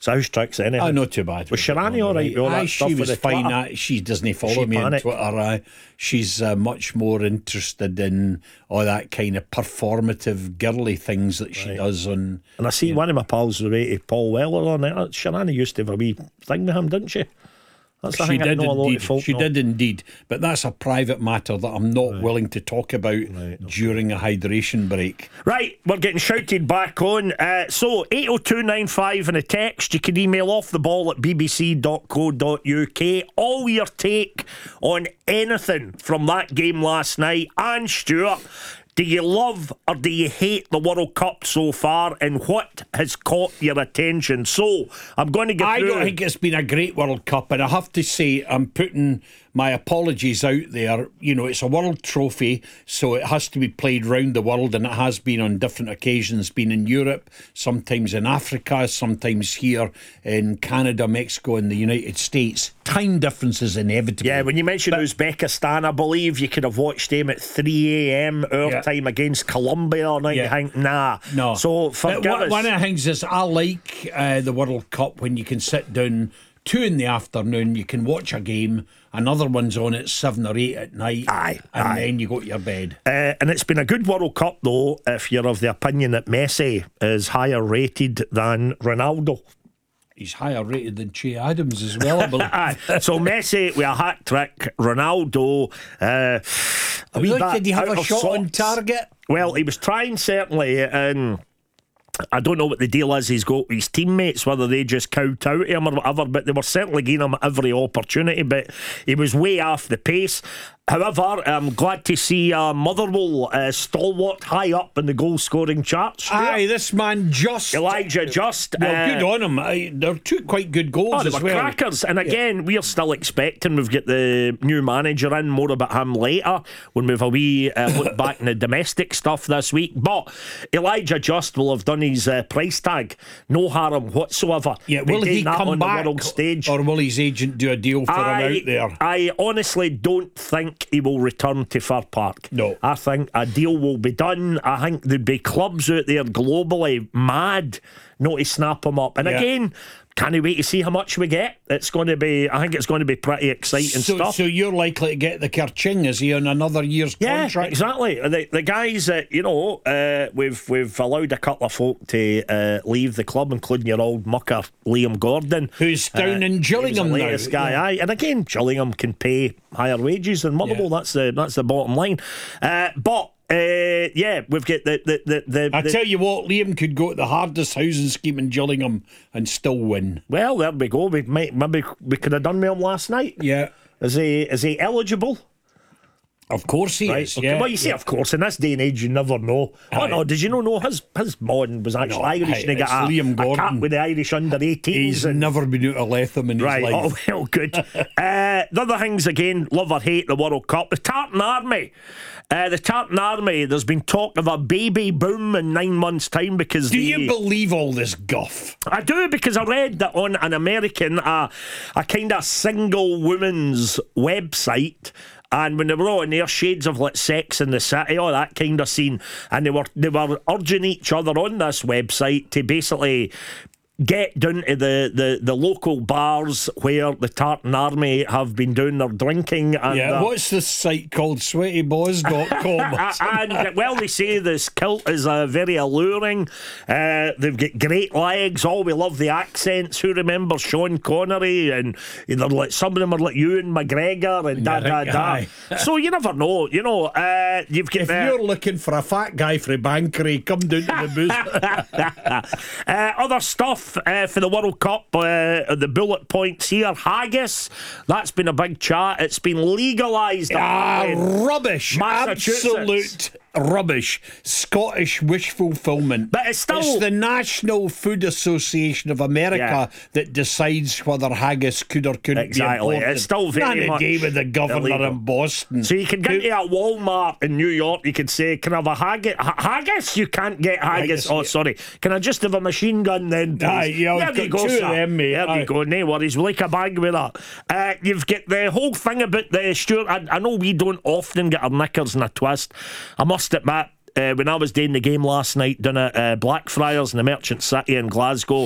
Sounds tricks, anyhow. Oh, not too bad. Was Sharani alright? Aye, she was fine. She doesn't follow me on Twitter. She's much more interested in all that kind of performative girly things that she does on. And I see one of my pals related Paul Weller on it. Sharani used to have a wee thing with him, didn't she? That's the she thing. did indeed. She did indeed. But that's a private matter that I'm not willing to talk about during a hydration break. Right, we're getting shouted back on. So 80295 in a text. You can email offtheball@bbc.co.uk. All your take on anything from that game last night. And Stuart, do you love or do you hate the World Cup so far, and what has caught your attention? So I'm going to get through. I don't think it's been a great World Cup, and I have to say I'm putting my apologies out there. You know, it's a world trophy, so it has to be played round the world, and it has been on different occasions, been in Europe, sometimes in Africa, sometimes here in Canada, Mexico and the United States. Time difference is inevitable. Yeah, when you mentioned Uzbekistan, I believe you could have watched them at 3 a.m. our time against Colombia or night. You think, nah. No. So forgive us. One of the things is I like the World Cup when you can sit down 2 in the afternoon, you can watch a game, another one's on at 7 or 8 at night, and then you go to your bed. And it's been a good World Cup, though, if you're of the opinion that Messi is higher rated than Ronaldo. He's higher rated than Che Adams as well, I believe. So Messi with a hat trick, Ronaldo did he have a shot on target? Well, he was trying, certainly, and I don't know what the deal is he's got with his teammates, whether they just kowed out to him or whatever, but they were certainly giving him every opportunity, but he was way off the pace. However, I'm glad to see Motherwell stalwart high up in the goal scoring charts. Aye, this man Elijah Just. Well, good on him. They're 2 quite good goals as well. Crackers. And again, we're still expecting, we've got the new manager in, more about him later when we've a wee look back in the domestic stuff this week. But Elijah Just will have done his price tag. No harm whatsoever. Yeah, will he come back, the world stage, or will his agent do a deal for him out there? I honestly don't think he will return to Fir Park. No. I think a deal will be done. I think there'd be clubs out there globally mad not to snap him up. And again, can't wait to see how much we get. It's going to be, I think it's going to be pretty exciting stuff. So you're likely to get the Kerching, is he, on another year's contract? Yeah, exactly. The guys that, we've allowed a couple of folk to leave the club, including your old mucker Liam Gordon, who's down in Gillingham now. Latest guy, aye. And again, Gillingham can pay higher wages than Motherwell. That's the bottom line. But we've got the I tell you what, Liam could go to the hardest housing scheme in Gillingham and still win. Well, there we go. Maybe we could have done with him last night. Yeah. Is he eligible? Of course he is. Okay. Yeah. Well, you see, of course, in this day and age, you never know. Oh no, did you know his mom was actually Irish, and he got Liam Gordon. a cap with the Irish under-18s. He's never been out of Latham in his life. Oh, well, good. The other things, again, love or hate the World Cup. The Tartan Army. There's been talk of a baby boom in 9 months' time because. Do you believe all this guff? I do, because I read that on an American, a kind of single woman's website. And when they were all in there, shades of like Sex in the City, all that kind of scene, and they were urging each other on this website to basically get down to the local bars where the Tartan Army have been doing their drinking. And, what's the site called? SweatyBoys.com. And well, they say this kilt is very alluring. They've got great legs. We love the accents. Who remembers Sean Connery? And some of them are like Ewan McGregor and da. So you never know. You've got. If you're looking for a fat guy for a Bankery, come down to the booth. Other stuff. For the World Cup, the bullet points here. Haggis, that's been a big chat. It's been legalised. Rubbish. Massachusetts. Absolute rubbish. Scottish wish fulfillment. But it's the National Food Association of America that decides whether haggis could or couldn't be imported. It's still very much to do with the governor illegal in Boston. So you can get to a Walmart in New York, you can say, can I have a haggis? Haggis? You can't get haggis. Sorry. Can I just have a machine gun then, please? There you go, sir. them, mate. There you go, no worries. We'll like a bag with that. You've got the whole thing about the Stuart. I know we don't often get our knickers in a twist. I must admit, when I was doing the game last night down at Blackfriars in the Merchant City in Glasgow,